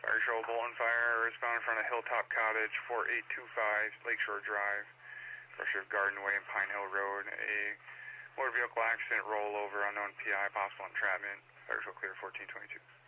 Fire Show, Bolton Fire, eastbound in front of Hilltop Cottage, 4825 Lakeshore Drive, pressure of Garden Way and Pine Hill Road. A motor vehicle accident, rollover, unknown PI, possible entrapment. Fire Show clear, 1422.